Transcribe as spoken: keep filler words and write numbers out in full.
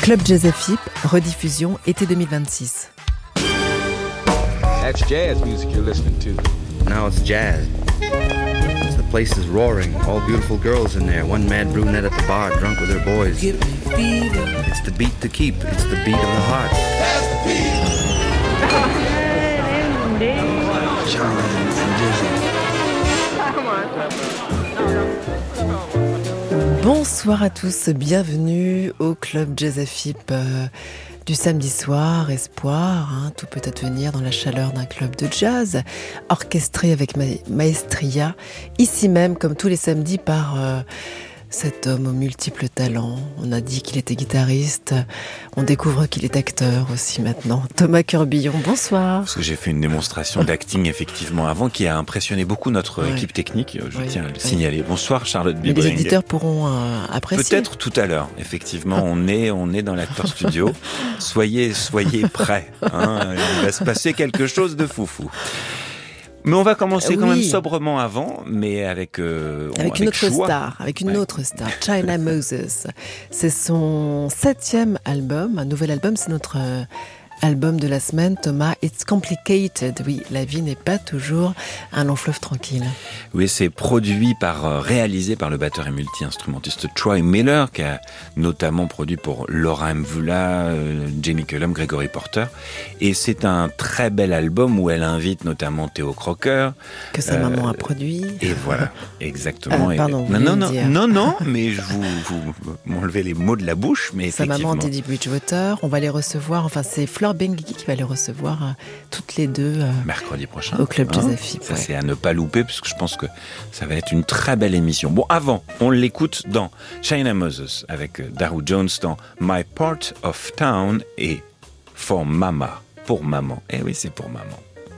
Club Jazz F I P, rediffusion été deux mille vingt-six. That's jazz music you're listening to. Now it's jazz. The place is roaring. All beautiful girls in there. One mad brunette at the bar, drunk with her boys. It's the beat to keep. It's the beat of the heart. That's the beat. Bonsoir à tous, bienvenue au Club Jazz F I P euh, du samedi soir, espoir, hein, tout peut advenir dans la chaleur d'un club de jazz, orchestré avec ma- maestria, ici même comme tous les samedis par euh, cet homme aux multiples talents. On a dit qu'il était guitariste, on découvre qu'il est acteur aussi maintenant. Thomas Curbillon, bonsoir. Parce que j'ai fait une démonstration d'acting effectivement avant qui a impressionné beaucoup notre ouais. équipe technique, je ouais. tiens à le signaler. Ouais. Bonsoir Charlotte Bibring. Les auditeurs pourront euh, apprécier. Peut-être tout à l'heure, effectivement, on est, on est dans l'acteur studio. Soyez, soyez prêts, hein, il va se passer quelque chose de foufou. Mais on va commencer quand oui. même sobrement avant, mais avec euh, avec, avec une autre choix. star, avec une ouais. autre star, China Moses. C'est son septième album, un nouvel album, c'est notre euh, album de la semaine, Thomas. It's complicated. Oui, la vie n'est pas toujours un long fleuve tranquille. Oui, c'est produit par, euh, réalisé par le batteur et multi-instrumentiste Troy Miller, qui a notamment produit pour Laura Mvula, euh, Jamie Cullum, Gregory Porter. Et c'est un très bel album où elle invite notamment Theo Crocker. Que sa euh, maman a produit. Et voilà, exactement. Euh, pardon, et... non, non, non, non, non, mais je vous, vous m'enlevez les mots de la bouche, mais sa effectivement. Sa maman, Teddy Bridgewater, on va les recevoir, enfin c'est Fleur Benguigui qui va les recevoir euh, toutes les deux euh, mercredi prochain au Club Jazz hein, F I P. Ça ouais. c'est à ne pas louper puisque je pense que ça va être une très belle émission. Bon, avant, on l'écoute dans China Moses avec Daru Jones dans My Part of Town et For Mama, pour maman. Eh oui, c'est pour maman.